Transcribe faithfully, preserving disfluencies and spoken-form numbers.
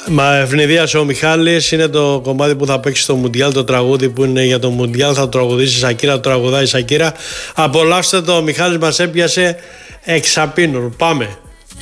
Μα ευνηδίασε ο Μιχάλης, είναι το κομμάτι που θα παίξει στο Μουντιάλ, το τραγούδι που είναι για το Μουντιάλ, θα το τραγουδήσει η Σακύρα, το τραγουδάει η Σακύρα. Απολαύστε το, ο Μιχάλης μας έπιασε εξαπίνων. Πάμε.